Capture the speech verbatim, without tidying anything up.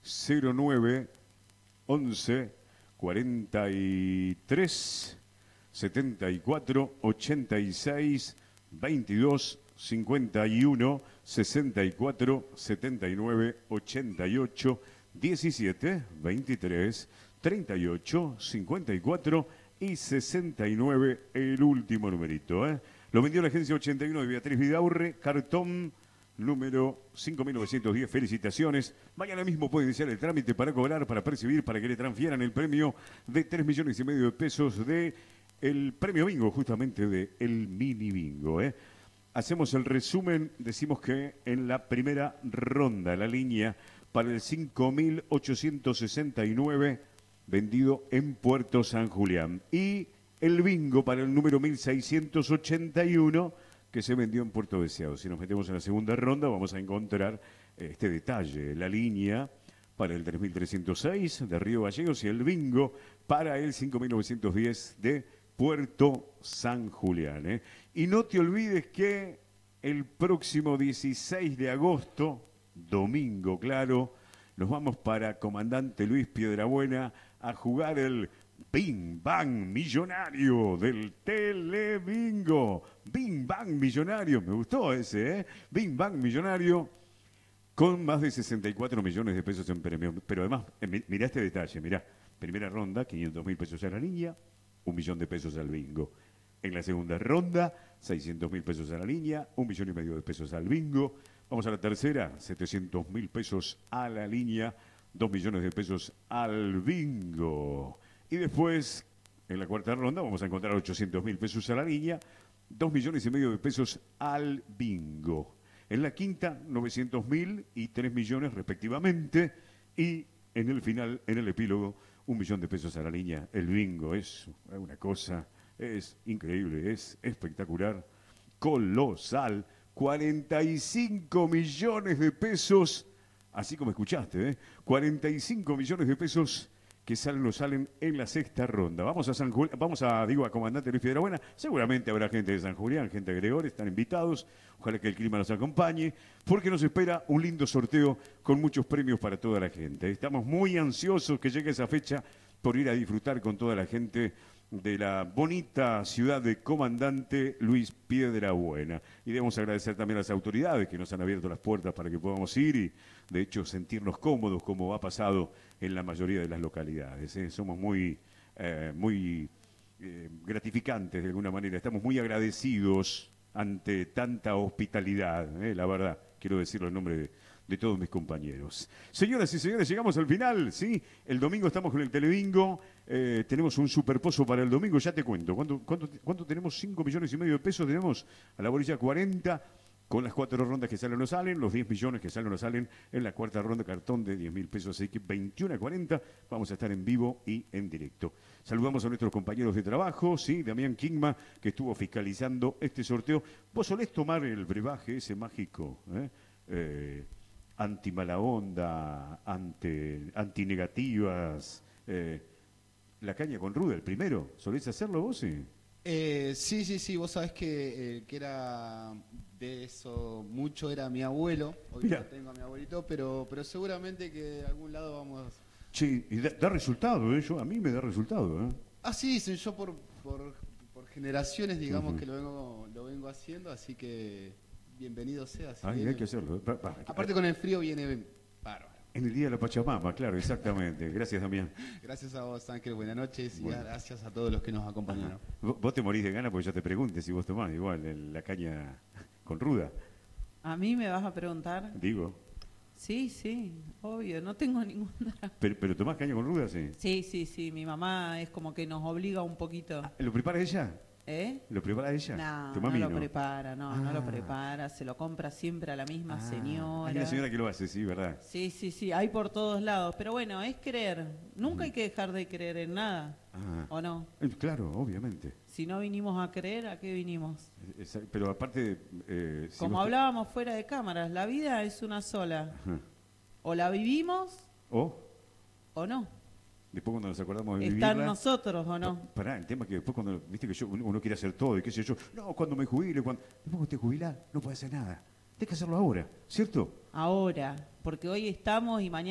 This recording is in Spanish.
cero nueve once cuarenta y tres setenta y cuatro ochenta y seis veintidós cincuenta y uno sesenta y cuatro setenta y nueve ochenta y ocho diecisiete veintitrés treinta y ocho cincuenta y cuatro y sesenta y nueve el último numerito, ¿eh? Lo vendió la agencia ochenta y uno de Beatriz Vidaurre, cartón número cinco mil novecientos diez. Felicitaciones. Mañana mismo puede iniciar el trámite para cobrar, para percibir, para que le transfieran el premio de tres millones y medio de pesos de el premio bingo, justamente de el mini bingo, ¿eh? Hacemos el resumen, decimos que en la primera ronda, la línea para el cinco mil ochocientos sesenta y nueve vendido en Puerto San Julián. Y el bingo para el número mil seiscientos ochenta y uno que se vendió en Puerto Deseado. Si nos metemos en la segunda ronda vamos a encontrar este detalle, la línea para el tres mil trescientos seis de Río Gallegos y el bingo para el cinco mil novecientos diez de Puerto San Julián, ¿eh? Y no te olvides que el próximo dieciséis de agosto, domingo, claro, nos vamos para Comandante Luis Piedrabuena a jugar el Bing Bang Millonario del Telebingo. Bing Bang Millonario, me gustó ese, ¿eh? Bing Bang Millonario con más de sesenta y cuatro millones de pesos en premio. Pero además, mirá este detalle, mirá. Primera ronda, quinientos mil pesos a la línea, un millón de pesos al bingo. En la segunda ronda, seiscientos mil pesos a la línea, un millón y medio de pesos al bingo. Vamos a la tercera, setecientos mil pesos a la línea, dos millones de pesos al bingo. Y después, en la cuarta ronda, vamos a encontrar ochocientos mil pesos a la línea, dos millones y medio de pesos al bingo. En la quinta, novecientos mil y tres millones respectivamente. Y en el final, en el epílogo, un millón de pesos a la línea. El bingo es una cosa, es increíble, es espectacular, colosal. cuarenta y cinco millones de pesos, así como escuchaste, ¿eh? cuarenta y cinco millones de pesos que salen o salen en la sexta ronda. Vamos a San Julián, vamos a, digo, a Comandante Luis Piedrabuena. Seguramente habrá gente de San Julián, gente de Gregorio, están invitados. Ojalá que el clima nos acompañe, porque nos espera un lindo sorteo con muchos premios para toda la gente. Estamos muy ansiosos que llegue esa fecha por ir a disfrutar con toda la gente de la bonita ciudad de Comandante Luis Piedrabuena. Y debemos agradecer también a las autoridades que nos han abierto las puertas para que podamos ir y, de hecho, sentirnos cómodos como ha pasado en la mayoría de las localidades, ¿eh? Somos muy, eh, muy eh, gratificantes de alguna manera. Estamos muy agradecidos ante tanta hospitalidad, ¿eh? La verdad, quiero decirlo en nombre de... de todos mis compañeros. Señoras y señores, llegamos al final, ¿sí? El domingo estamos con el Telebingo, eh, tenemos un superpozo para el domingo, ya te cuento. ¿Cuánto, cuánto, cuánto tenemos? cinco millones y medio de pesos tenemos a la bolilla cuarenta, con las cuatro rondas que salen o no salen, los diez millones que salen o no salen en la cuarta ronda, cartón de diez mil pesos, así que veintiuno a cuarenta, vamos a estar en vivo y en directo. Saludamos a nuestros compañeros de trabajo, ¿sí? Damián Kingma, que estuvo fiscalizando este sorteo. ¿Vos solés tomar el brebaje ese mágico, eh? Eh, anti mala onda, ante, antinegativas, eh, la caña con ruda, el primero, ¿solés hacerlo vos? Sí, eh, sí, sí, sí, vos sabés que, eh, que era de eso, mucho era mi abuelo, hoy no tengo a mi abuelito, pero, pero seguramente que de algún lado vamos... Sí, y da, da resultado, ¿eh? Yo, a mí me da resultado, ¿eh? Ah, sí, sí, yo por, por, por generaciones, digamos, uh-huh. que lo vengo, lo vengo haciendo, así que... bienvenido sea. Ay, viene. Hay que hacerlo. Pa, pa, Aparte con el frío viene bárbaro. En el día de la Pachamama, claro, exactamente. Gracias, Damián. Gracias a vos, Ángel. Buenas noches bueno. Y gracias a todos los que nos acompañaron. Vos, vos te morís de ganas porque ya te pregunté si vos tomás igual el, la caña con ruda. ¿A mí me vas a preguntar? Digo. Sí, sí, obvio, no tengo ninguna... ¿Pero, pero tomás caña con ruda, sí? Sí, sí, sí, mi mamá es como que nos obliga un poquito. Ah, ¿lo prepara ella? ¿Eh? ¿Lo prepara ella? No, ¿Tu no mami lo no? prepara, no, ah. no lo prepara, se lo compra siempre a la misma ah. señora. Hay una señora que lo hace, sí, ¿verdad? Sí, sí, sí, hay por todos lados, pero bueno, es creer, nunca mm. hay que dejar de creer en nada, ah. ¿o no? Eh, claro, obviamente. Si no vinimos a creer, ¿a qué vinimos? Exacto. Pero aparte... Eh, si Como hablábamos te... fuera de cámaras, la vida es una sola, ajá. O la vivimos o, o no. Después cuando nos acordamos de ¿Están vivirla, nosotros o no? Pará, el tema es que después cuando, viste que yo, uno quiere hacer todo y qué sé yo, no, cuando me jubile, cuando... Después cuando te jubilás, no puedes hacer nada. Tienes que hacerlo ahora, ¿cierto? Ahora, porque hoy estamos y mañana...